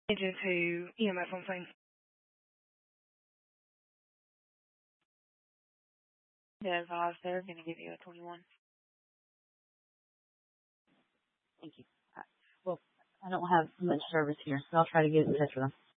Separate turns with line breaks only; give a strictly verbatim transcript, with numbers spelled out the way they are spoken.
Agent to E M S on scene.
The advised they're going to give you a twenty-one.
Thank you. Well, I don't have much service here, so I'll try to get in touch with them.